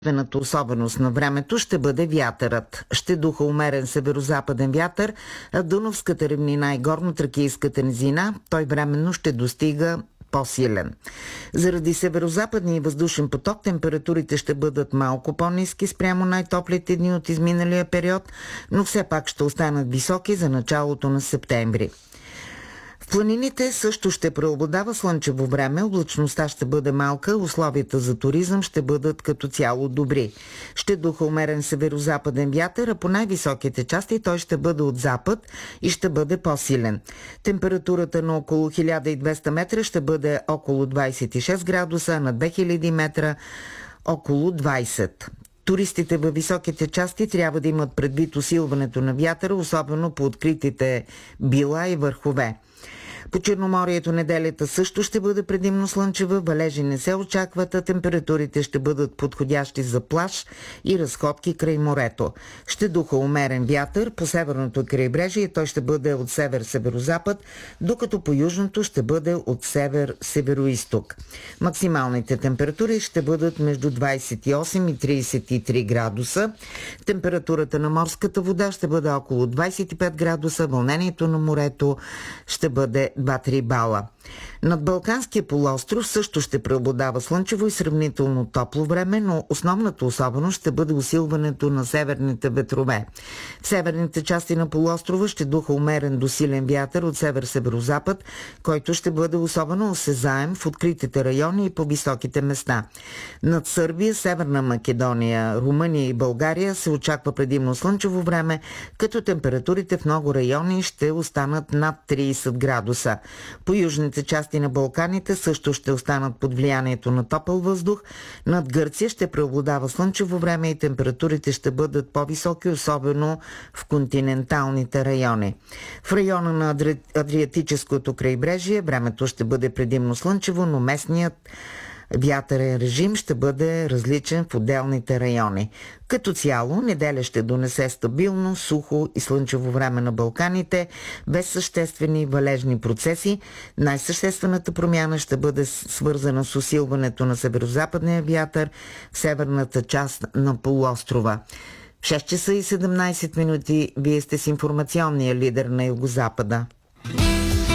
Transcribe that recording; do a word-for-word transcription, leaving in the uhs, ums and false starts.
Единствената особеност на времето ще бъде вятърът. Ще духа умерен северозападен вятър, а Дунавската равнина и горно-тракийската низина той временно ще достига по-силен. Заради северозападния въздушен поток температурите ще бъдат малко по-ниски спрямо най-топлите дни от изминалия период, но все пак ще останат високи за началото на септември. В планините също ще преобладава слънчево време, облачността ще бъде малка, условията за туризъм ще бъдат като цяло добри. Ще духа умерен северозападен вятър, а по най-високите части той ще бъде от запад и ще бъде по-силен. Температурата на около хиляда и двеста метра ще бъде около двадесет и шест градуса, а на две хиляди метра около двадесет. Туристите във високите части трябва да имат предвид усилването на вятъра, особено по откритите била и върхове. По Черноморието неделята също ще бъде предимно слънчева, валежи не се очакват, а температурите ще бъдат подходящи за плаж и разходки край морето. Ще духа умерен вятър по северното крайбрежие, той ще бъде от север-северозапад, докато по южното ще бъде от север-североизток. Максималните температури ще бъдат между двадесет и осем и тридесет и три градуса. Температурата на морската вода ще бъде около двадесет и пет градуса, вълнението на морето ще бъде два-три бала. Над Балканския полуостров също ще преобладава слънчево и сравнително топло време, но основната особеност ще бъде усилването на северните ветрове. В северните части на полуострова ще духа умерен до силен вятър от север-северозапад, който ще бъде особено осезаем в откритите райони и по високите места. Над Сърбия, Северна Македония, Румъния и България се очаква предимно слънчево време, като температурите в много райони ще останат над тридесет градуса. По южните части на Балканите също ще останат под влиянието на топъл въздух. Над Гърция ще преобладава слънчево време и температурите ще бъдат по-високи, особено в континенталните райони. В района на Адри... Адриатическото крайбрежие времето ще бъде предимно слънчево, но местният вятърен режим ще бъде различен в отделните райони. Като цяло, неделя ще донесе стабилно, сухо и слънчево време на Балканите, без съществени валежни процеси. Най-съществената промяна ще бъде свързана с усилването на северозападния вятър в северната част на полуострова. В шест часа и седемнадесет минути вие сте с информационния лидер на Югозапада.